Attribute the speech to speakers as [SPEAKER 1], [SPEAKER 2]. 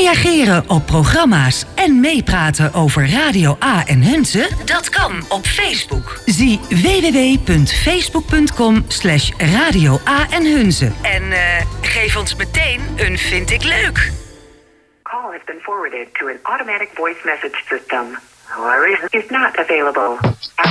[SPEAKER 1] Reageren op programma's en meepraten over Radio A en Hunze? Dat kan op Facebook. Zie www.facebook.com/Radio A en Hunze. En geef ons meteen een vind ik leuk.
[SPEAKER 2] Call has been forwarded to an automatic voice message system. However, is not available.